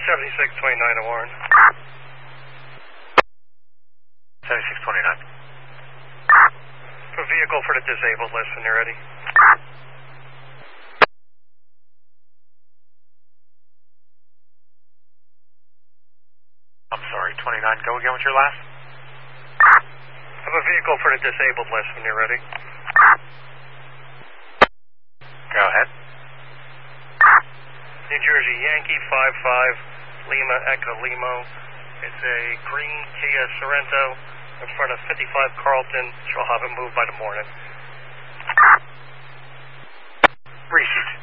7629 to Warren. 7629. A vehicle for the disabled list when you're ready. I'm sorry, 29. Go again with your last? I have a vehicle for the disabled list when you're ready. Go ahead. New Jersey Yankee 55 Lima Echo Limo. It's a green Kia Sorento in front of 55 Carlton. She'll have it moved by the morning. Reseat.